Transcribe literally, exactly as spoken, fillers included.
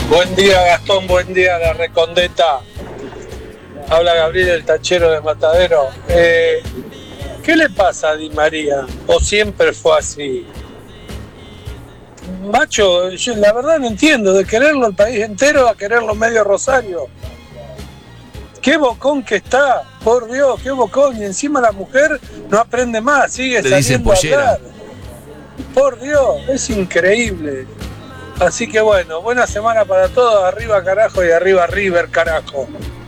Buen día, Gastón, buen día, la Recondeta. Habla Gabriel, el tachero de Matadero. Eh, ¿Qué le pasa a Di María? ¿O siempre fue así? Macho, yo la verdad no entiendo, de quererlo el país entero a quererlo medio Rosario. Qué bocón que está, por Dios, qué bocón. Y encima la mujer no aprende más, sigue Le dicen saliendo a pollera. hablar. Por Dios, es increíble. Así que bueno, buena semana para todos. Arriba carajo y arriba River carajo.